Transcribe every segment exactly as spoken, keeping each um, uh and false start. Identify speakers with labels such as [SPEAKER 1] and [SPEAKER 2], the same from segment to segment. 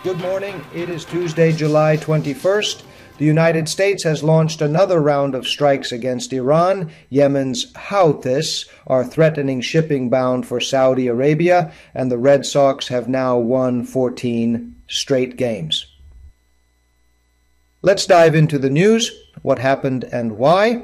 [SPEAKER 1] Good morning. It is Tuesday, July twenty-first. The United States has launched another round of strikes against Iran. Yemen's Houthis are threatening shipping bound for Saudi Arabia, and the Red Sox have now won fourteen straight games. Let's dive into the news, what happened and why.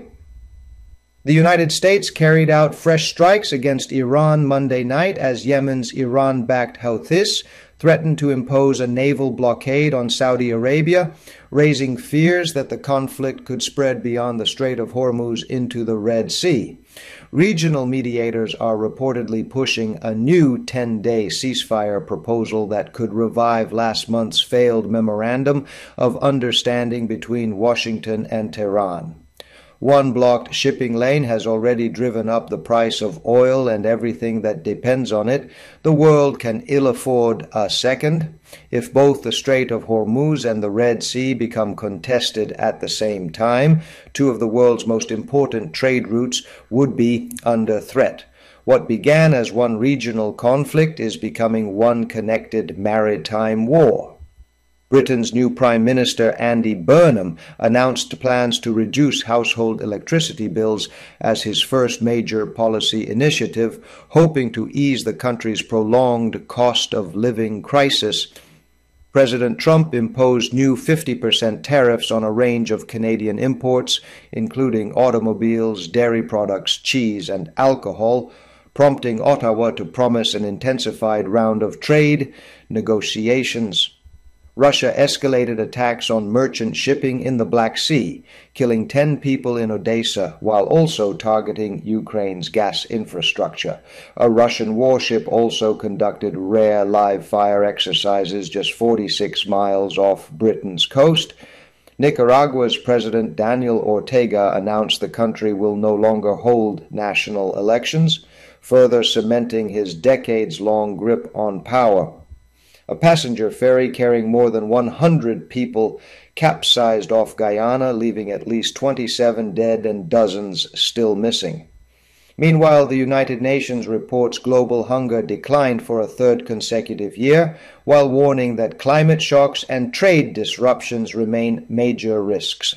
[SPEAKER 1] The United States carried out fresh strikes against Iran Monday night as Yemen's Iran-backed Houthis threatened to impose a naval blockade on Saudi Arabia, raising fears that the conflict could spread beyond the Strait of Hormuz into the Red Sea. Regional mediators are reportedly pushing a new ten-day ceasefire proposal that could revive last month's failed memorandum of understanding between Washington and Tehran. One blocked shipping lane has already driven up the price of oil and everything that depends on it. The world can ill afford a second. If both the Strait of Hormuz and the Red Sea become contested at the same time, two of the world's most important trade routes would be under threat. What began as one regional conflict is becoming one connected maritime war. Britain's new Prime Minister Andy Burnham announced plans to reduce household electricity bills as his first major policy initiative, hoping to ease the country's prolonged cost of living crisis. President Trump imposed new fifty percent tariffs on a range of Canadian imports, including automobiles, dairy products, cheese, and alcohol, prompting Ottawa to promise an intensified round of trade negotiations. Russia escalated attacks on merchant shipping in the Black Sea, killing ten people in Odessa while also targeting Ukraine's gas infrastructure. A Russian warship also conducted rare live-fire exercises just forty-six miles off Britain's coast. Nicaragua's President Daniel Ortega announced the country will no longer hold national elections, further cementing his decades-long grip on power. A passenger ferry carrying more than one hundred people capsized off Guyana, leaving at least twenty-seven dead and dozens still missing. Meanwhile, the United Nations reports global hunger declined for a third consecutive year, while warning that climate shocks and trade disruptions remain major risks.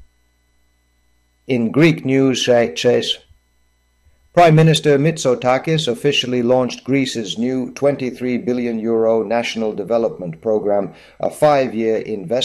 [SPEAKER 1] In Greek news, says Prime Minister Mitsotakis officially launched Greece's new twenty-three billion euro national development program, a five-year investment